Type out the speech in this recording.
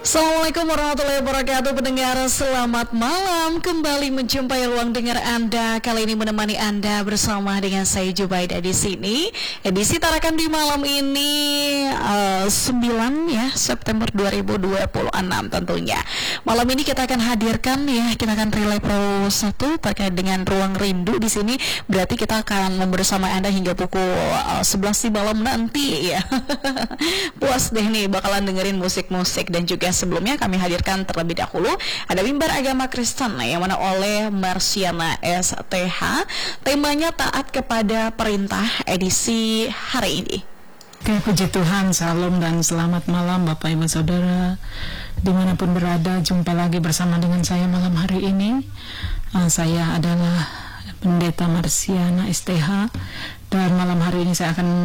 Assalamualaikum warahmatullahi wabarakatuh. Pendengar, selamat malam. Kembali menjumpai ruang dengar Anda. Kali ini menemani Anda bersama dengan saya Jubaida di sini. Edisi Tarakan di malam ini 9 ya September 2026 tentunya. Malam ini kita akan hadirkan ya, kita akan relay pro 1 terkait dengan ruang rindu di sini. Berarti kita akan bersama Anda hingga pukul 11 di malam nanti ya. Puas deh nih bakalan dengerin musik-musik. Dan juga sebelumnya kami hadirkan terlebih dahulu ada mimbar agama Kristen yang mana oleh Marsiana STH. Temanya taat kepada perintah edisi hari ini. Oke, puji Tuhan, salam dan selamat malam Bapak Ibu Saudara dimanapun berada. Jumpa lagi bersama dengan saya malam hari ini. Saya adalah Pendeta Marsiana STH, dan malam hari ini saya akan